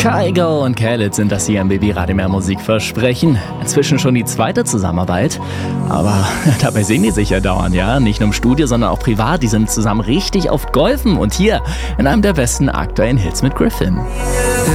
Kygo und Khaled sind das hier im Baby Radio Mehr Musikversprechen. Inzwischen schon die zweite Zusammenarbeit. Aber dabei sehen die sich ja dauernd, ja? Nicht nur im Studio, sondern auch privat. Die sind zusammen richtig oft golfen und hier in einem der besten aktuellen Hits mit Griffin.